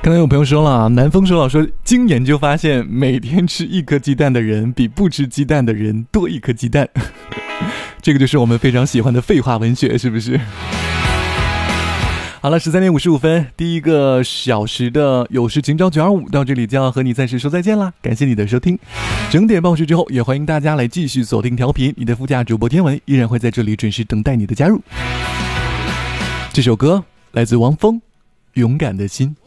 刚才有朋友说了，南风说经研究发现，每天吃1颗鸡蛋的人比不吃鸡蛋的人多1颗鸡蛋。这个就是我们非常喜欢的废话文学，是不是？好了，13点55分，第一个小时的有事情招925到这里就要和你暂时说再见啦，感谢你的收听。整点报时之后，也欢迎大家来继续锁定调频，你的副驾主播天文依然会在这里准时等待你的加入。这首歌来自汪峰，勇敢的心。